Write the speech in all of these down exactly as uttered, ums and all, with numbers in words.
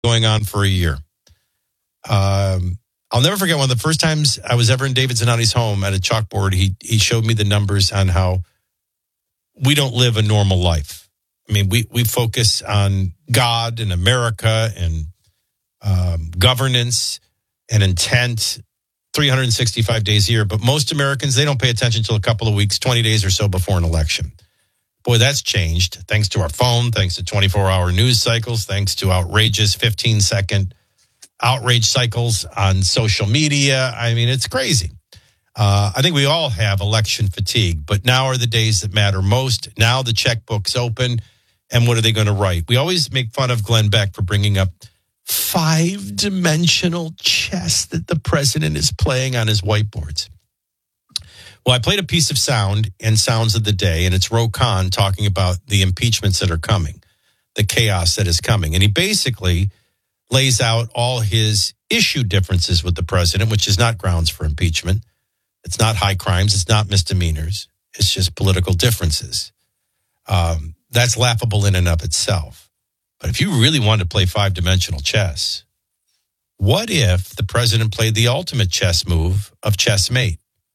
going on for a year. Um, I'll never forget one of the first times I was ever in David Zanotti's home at a chalkboard. He he showed me the numbers on how we don't live a normal life. I mean, we, we focus on God and America and um, governance and intent three hundred sixty-five days a year. But most Americans, they don't pay attention until a couple of weeks, twenty days or so before an election. Boy, that's changed thanks to our phone, thanks to twenty-four hour news cycles, thanks to outrageous fifteen second outrage cycles on social media. I mean, it's crazy. Uh, I think we all have election fatigue, but now are the days that matter most. Now the checkbook's open, and what are they going to write? We always make fun of Glenn Beck for bringing up five-dimensional chess that the president is playing on his whiteboards. Well, I played a piece of sound and sounds of the day, and it's Ro Khan talking about the impeachments that are coming, the chaos that is coming. And he basically lays out all his issue differences with the president, which is not grounds for impeachment. It's not high crimes. It's not misdemeanors. It's just political differences. Um, that's laughable in and of itself. But if you really wanted to play five-dimensional chess, what if the president played the ultimate chess move of chessmate?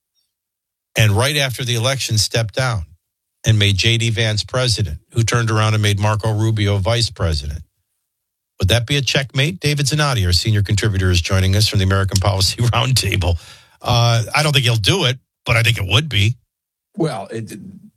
And right after the election, stepped down and made J D Vance president, who turned around and made Marco Rubio vice president. Would that be a checkmate? David Zanotti, our senior contributor, is joining us from the American Policy Roundtable. Uh, I don't think he'll do it, but I think it would be. Well, it,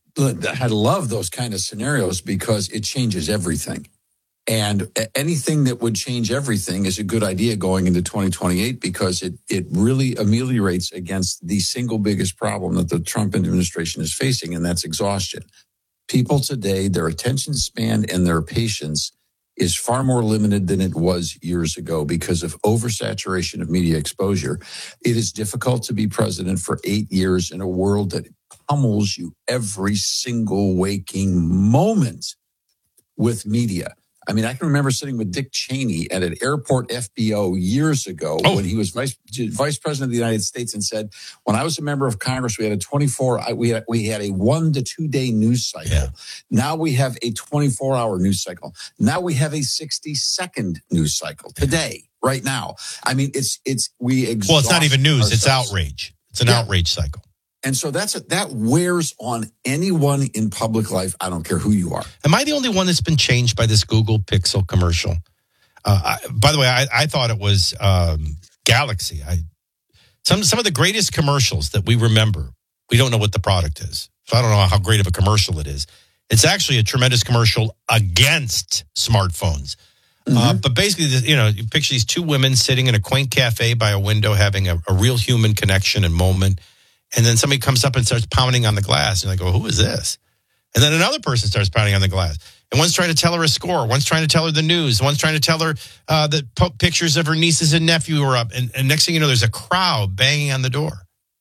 I love those kind of scenarios because it changes everything. And anything that would change everything is a good idea going into twenty twenty-eight because it, it really ameliorates against the single biggest problem that the Trump administration is facing, and that's exhaustion. People today, their attention span and their patience is far more limited than it was years ago because of oversaturation of media exposure. It is difficult to be president for eight years in a world that pummels you every single waking moment with media. I mean, I can remember sitting with Dick Cheney at an airport F B O years ago oh. when he was vice, vice president of the United States and said, when I was a member of Congress, we had a twenty-four, we had, we had a one to two day news cycle. Yeah. Now we have a twenty-four hour news cycle. Now we have a sixty second news cycle today, right now. I mean, it's, it's, we exhaust Well, it's not even news. Ourselves. It's outrage. It's an yeah. outrage cycle. And so that's a, that wears on anyone in public life. I don't care who you are. Am I the only one that's been changed by this Google Pixel commercial? Uh, I, by the way, I, I thought it was um, Galaxy. I, some some of the greatest commercials that we remember, we don't know what the product is. So I don't know how great of a commercial it is. It's actually a tremendous commercial against smartphones. Mm-hmm. Uh, but basically, you know, you picture these two women sitting in a quaint cafe by a window having a, a real human connection and moment. And then somebody comes up and starts pounding on the glass. And you're like, oh, who is this? And then another person starts pounding on the glass. And one's trying to tell her a score. One's trying to tell her the news. One's trying to tell her uh, that po- pictures of her nieces and nephew are up. And, and next thing you know, there's a crowd banging on the door.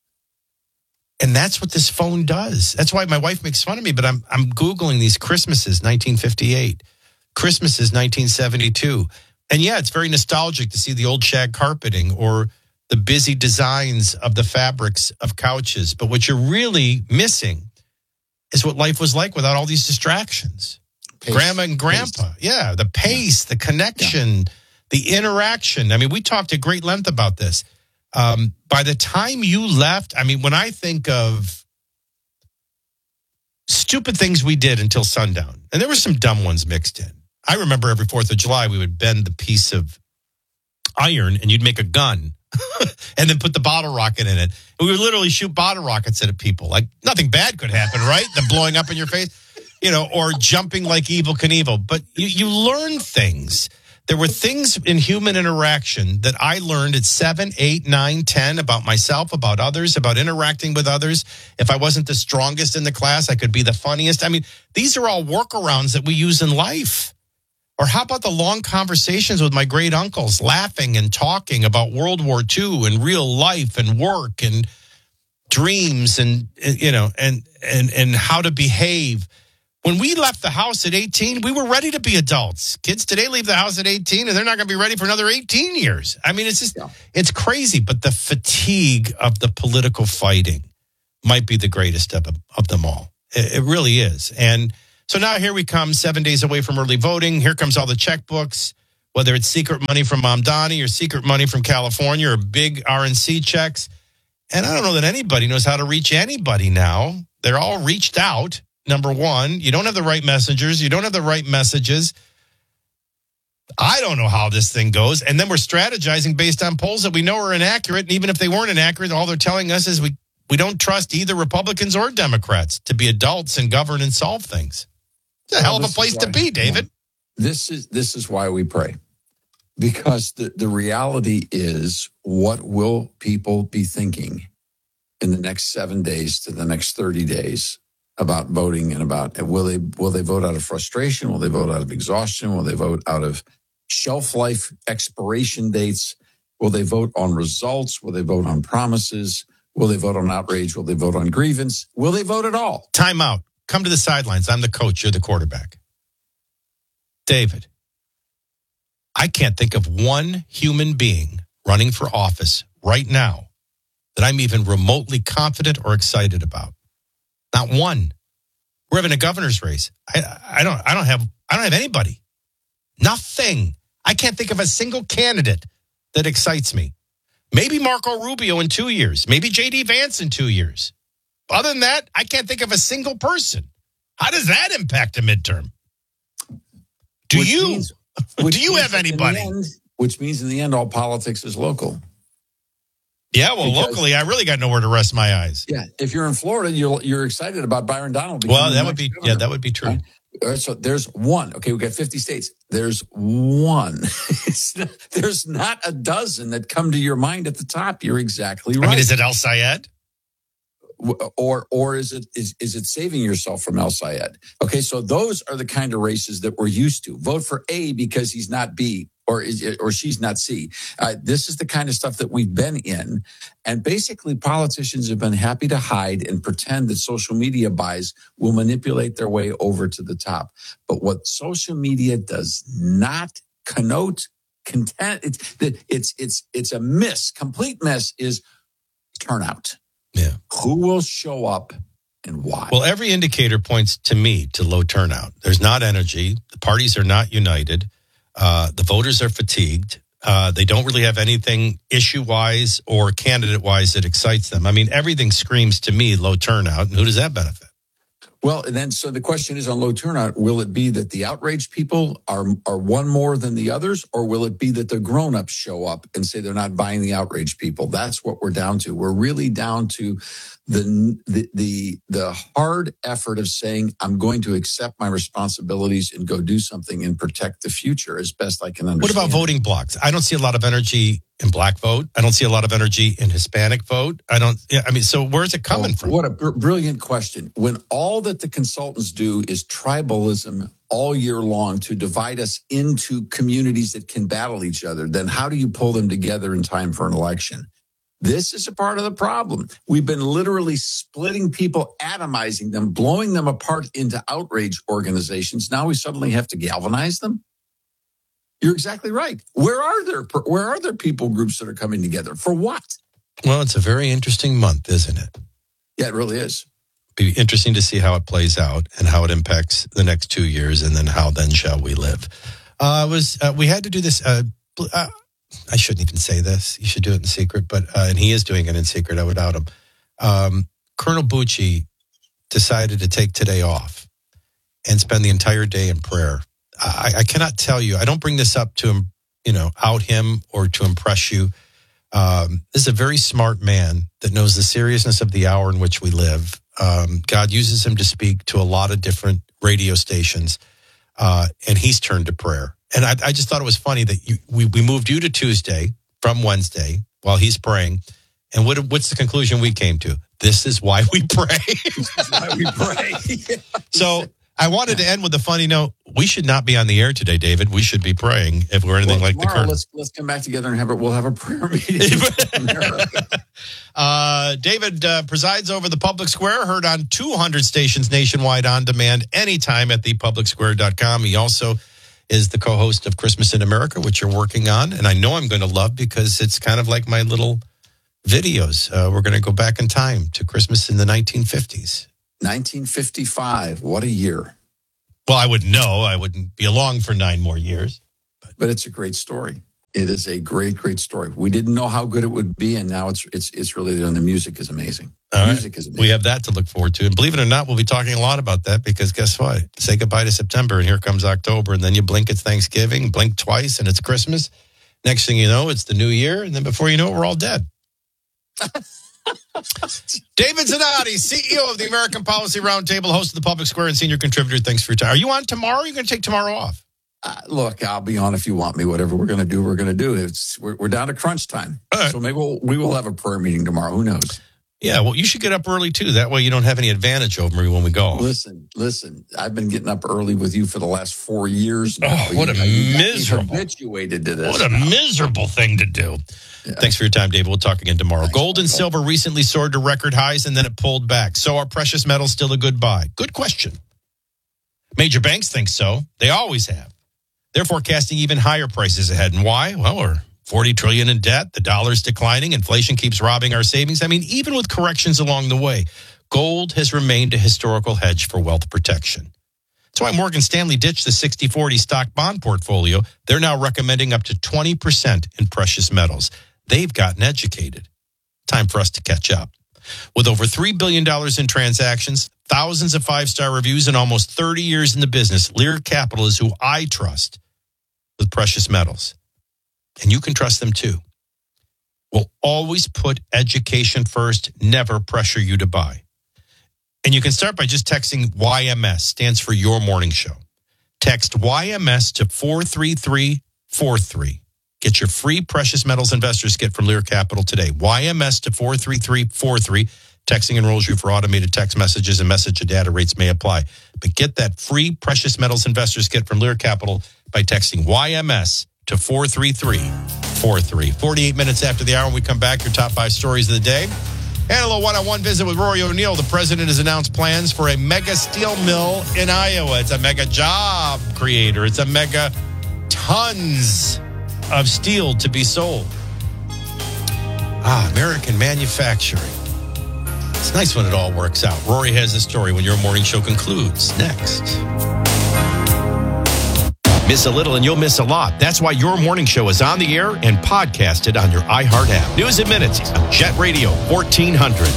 And that's what this phone does. That's why my wife makes fun of me. But I'm I'm Googling these Christmases, nineteen fifty-eight. Christmases, nineteen seventy-two. And yeah, it's very nostalgic to see the old shag carpeting or the busy designs of the fabrics of couches. But what you're really missing is what life was like without all these distractions. Pace. Grandma and grandpa. Pace. Yeah, the pace, the connection, yeah. the interaction. I mean, we talked at great length about this. Um, by the time you left, I mean, when I think of stupid things we did until sundown, and there were some dumb ones mixed in. I remember every fourth of July, we would bend the piece of iron and you'd make a gun. And then put the bottle rocket in it. And we would literally shoot bottle rockets at people. Like nothing bad could happen, right? Them blowing up in your face, you know, or jumping like Evel Knievel. But you, you learn things. There were things in human interaction that I learned at seven, eight, nine, ten about myself, about others, about interacting with others. If I wasn't the strongest in the class, I could be the funniest. I mean, these are all workarounds that we use in life. Or how about the long conversations with my great uncles, laughing and talking about World War Two and real life and work and dreams and, you know, and, and, and how to behave. When we left the house at eighteen, we were ready to be adults. Kids today leave the house at eighteen and they're not going to be ready for another eighteen years. I mean, it's just, yeah. it's crazy. But the fatigue of the political fighting might be the greatest of, of them all. It, it really is. And so now here we come, seven days away from early voting. Here comes all the checkbooks. whether it's secret money from Mom Donnie or secret money from California or big R N C checks. And I don't know that anybody knows how to reach anybody now. They're all reached out, number one. You don't have the right messengers. You don't have the right messages. I don't know how this thing goes. And then we're strategizing based on polls that we know are inaccurate. And even if they weren't inaccurate, all they're telling us is we, we don't trust either Republicans or Democrats to be adults and govern and solve things. It's a hell of a place to be, David. This is this is why we pray. Because the, the reality is, what will people be thinking in the next seven days to the next thirty days about voting and about, will they will they vote out of frustration? Will they vote out of exhaustion? Will they vote out of shelf life expiration dates? Will they vote on results? Will they vote on promises? Will they vote on outrage? Will they vote on grievance? Will they vote at all? Time out. Come to the sidelines. I'm the coach. You're the quarterback. David, I can't think of one human being running for office right now that I'm even remotely confident or excited about. Not one. We're having a governor's race. I, I don't. I don't have. I don't have anybody. Nothing. I can't think of a single candidate that excites me. Maybe Marco Rubio in two years. Maybe J D Vance in two years. Other than that, I can't think of a single person. How does that impact a midterm? Do Which you? Means, do you have anybody? End, which means in the end, all politics is local. Yeah, well, because, locally, I really got nowhere to rest my eyes. Yeah, if you're in Florida, you're you're excited about Byron Donald. Well, that would be governor. Yeah, that would be true. Right? All right, so there's one. Okay, we got fifty states. There's one. not, there's not a dozen that come to your mind at the top. You're exactly right. I mean, is it El Sayed? Or or is it is is it saving yourself from El Sayed? Okay, so those are the kind of races that we're used to. Vote for A because he's not B, or is or she's not C. Uh, this is the kind of stuff that we've been in, and basically politicians have been happy to hide and pretend that social media buys will manipulate their way over to the top. But what social media does not connote content, it's it's it's it's a miss, complete miss is turnout. Yeah. Who will show up and why? Well, every indicator points to me to low turnout. There's not energy. The parties are not united. Uh, the voters are fatigued. Uh, they don't really have anything issue-wise or candidate-wise that excites them. I mean, everything screams to me low turnout. And who does that benefit? Well, and then so the question is on low turnout, will it be that the outraged people are are one more than the others, or will it be that the grown-ups show up and say they're not buying the outraged people? That's what we're down to. We're really down to the the the, the hard effort of saying, I'm going to accept my responsibilities and go do something and protect the future as best I can understand. What about voting blocks? I don't see a lot of energy in black vote. I don't see a lot of energy in Hispanic vote. I don't, yeah, I mean, so where's it coming oh, from? What a br- brilliant question. When all that the consultants do is tribalism all year long to divide us into communities that can battle each other, then how do you pull them together in time for an election? This is a part of the problem. We've been literally splitting people, atomizing them, blowing them apart into outrage organizations. Now we suddenly have to galvanize them. You're exactly right. Where are there where are there people groups that are coming together? For what? Well, it's a very interesting month, isn't it? Yeah, it really is. Be interesting to see how it plays out and how it impacts the next two years, and then how then shall we live. Uh, it was uh, we had to do this. Uh, uh, I shouldn't even say this. You should do it in secret, but uh, and he is doing it in secret. I would doubt him. Um, Colonel Bucci decided to take today off and spend the entire day in prayer. I, I cannot tell you. I don't bring this up to, you know, out him or to impress you. Um, this is a very smart man that knows the seriousness of the hour in which we live. Um, God uses him to speak to a lot of different radio stations, uh, and he's turned to prayer. And I, I just thought it was funny that you, we, we moved you to Tuesday from Wednesday while he's praying. And what what's the conclusion we came to? This is why we pray. This is why we pray. Yeah. So I wanted to end with a funny note. We should not be on the air today, David. We should be praying if we're anything well, like the Colonel. Let's let's come back together and have it. We'll have a prayer meeting. uh, David uh, presides over the Public Square, heard on two hundred stations nationwide on demand anytime at the public square dot com. He also is the co-host of Christmas in America, which you're working on, and I know I'm going to love because it's kind of like my little videos. Uh, we're going to go back in time to Christmas in the nineteen fifties. nineteen fifty-five. What a year. Well, I wouldn't know. I wouldn't be along for nine more years. But but it's a great story. It is a great, great story. We didn't know how good it would be, and now it's it's it's really done. The music is amazing. All right. Music is amazing. We have that to look forward to. And believe it or not, we'll be talking a lot about that because guess what? Say goodbye to September, and here comes October, and then you blink, it's Thanksgiving, blink twice, and it's Christmas. Next thing you know, it's the new year, and then before you know it, we're all dead. David Zanotti, C E O of the American Policy Roundtable, host of the Public Square and senior contributor. Thanks for your time. Are you on tomorrow? Or are you going to take tomorrow off? Uh, look, I'll be on if you want me. Whatever we're going to do, we're going to do. It's we're, we're down to crunch time, right. So maybe we'll, we will have a prayer meeting tomorrow. Who knows? Yeah, well, you should get up early too. That way, you don't have any advantage over me when we go. Listen, listen. I've been getting up early with you for the last four years now. Oh, what a you, miserable! You habituated to this. What a now. miserable thing to do. Yeah. Thanks for your time, David. We'll talk again tomorrow. Thanks, Gold and Michael. Silver recently soared to record highs and then it pulled back. So are precious metals still a good buy? Good question. Major banks think so. They always have. They're forecasting even higher prices ahead. And why? Well, we're forty trillion dollars in debt. The dollar's declining. Inflation keeps robbing our savings. I mean, even with corrections along the way, gold has remained a historical hedge for wealth protection. That's why Morgan Stanley ditched the sixty forty stock bond portfolio. They're now recommending up to twenty percent in precious metals. They've gotten educated. Time for us to catch up. With over three billion dollars in transactions, thousands of five-star reviews, and almost thirty years in the business, Lear Capital is who I trust with precious metals. And you can trust them too. We'll always put education first, never pressure you to buy. And you can start by just texting Y M S, stands for Your Morning Show. Text Y M S to four three three four three. Get your free Precious Metals Investors Kit from Lear Capital today. Y M S to four three three four three. Texting enrolls you for automated text messages and message and data rates may apply. But get that free Precious Metals Investors Kit from Lear Capital by texting Y M S to four three three four three. forty-eight minutes after the hour, when we come back, your top five stories of the day. And a little one-on-one visit with Rory O'Neill. The president has announced plans for a mega steel mill in Iowa. It's a mega job creator. It's a mega tons of steel to be sold. Ah, American manufacturing. It's nice when it all works out. Rory has the story when your morning show concludes. Next. Miss a little and you'll miss a lot. That's why your morning show is on the air and podcasted on your iHeart app. News in minutes on Jet Radio fourteen hundred.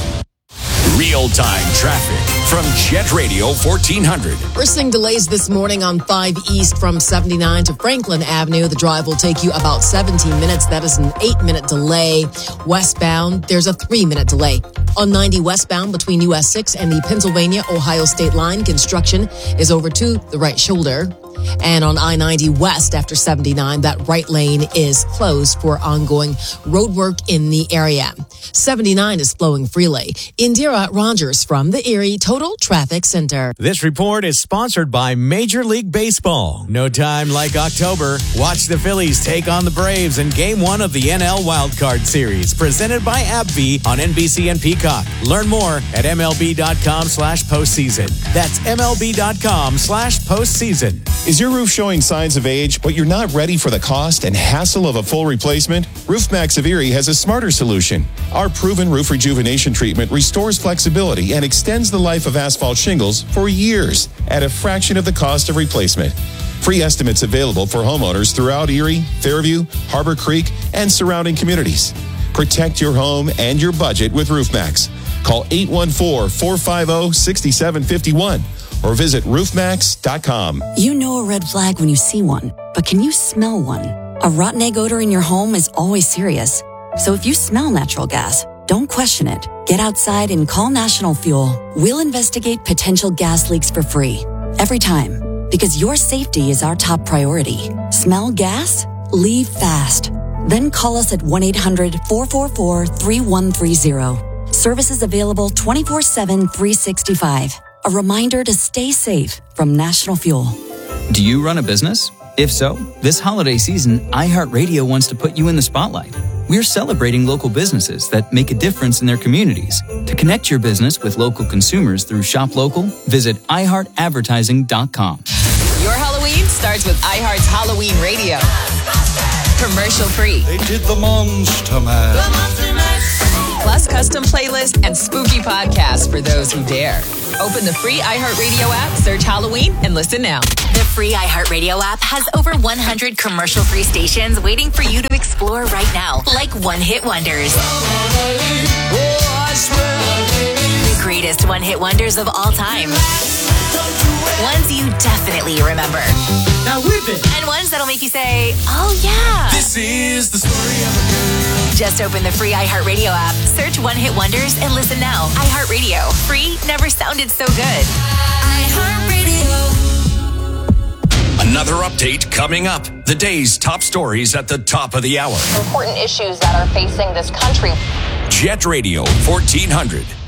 Real-time traffic from Jet Radio fourteen hundred. We're seeing delays this morning on five East from seventy-nine to Franklin Avenue. The drive will take you about seventeen minutes. That is an eight-minute delay. Westbound, there's a three-minute delay. On ninety westbound between U S six and the Pennsylvania-Ohio state line, construction is over to the right shoulder. And on I ninety West after seventy-nine, that right lane is closed for ongoing road work in the area. seventy-nine is flowing freely. Indira Rogers from the Erie Total Traffic Center. This report is sponsored by Major League Baseball. No time like October. Watch the Phillies take on the Braves in Game one of the N L Wildcard Series, presented by AbbVie on N B C and Peacock. Learn more at MLB.com slash postseason. That's MLB.com slash postseason. Is your roof showing signs of age, but you're not ready for the cost and hassle of a full replacement? RoofMax of Erie has a smarter solution. Our proven roof rejuvenation treatment restores flexibility and extends the life of asphalt shingles for years at a fraction of the cost of replacement. Free estimates available for homeowners throughout Erie, Fairview, Harbor Creek, and surrounding communities. Protect your home and your budget with RoofMax. Call eight one four, four five zero, six seven five one. Or visit roof max dot com. You know a red flag when you see one, but can you smell one? A rotten egg odor in your home is always serious. So if you smell natural gas, don't question it. Get outside and call National Fuel. We'll investigate potential gas leaks for free. Every time. Because your safety is our top priority. Smell gas? Leave fast. Then call us at one eight hundred, four four four, three one three zero. Services available twenty-four seven, three sixty-five. A reminder to stay safe from National Fuel. Do you run a business? If so, this holiday season, iHeartRadio wants to put you in the spotlight. We're celebrating local businesses that make a difference in their communities. To connect your business with local consumers through Shop Local, visit i heart advertising dot com. Your Halloween starts with iHeart's Halloween Radio. Commercial free. They did the Monster Mash. The Monster Mash. plus custom playlists and spooky podcasts for those who dare. Open the free iHeartRadio app, search Halloween, and listen now. The free iHeartRadio app has over one hundred commercial-free stations waiting for you to explore right now, like one-hit wonders. The greatest one-hit wonders of all time. Ones you definitely remember. Now whip it. And ones that'll make you say, oh yeah. This is the story of a girl. Just open the free iHeartRadio app, search One Hit Wonders, and listen now. iHeartRadio. Free never sounded so good. iHeartRadio. Another update coming up. The day's top stories at the top of the hour. Important issues that are facing this country. Jet Radio fourteen hundred.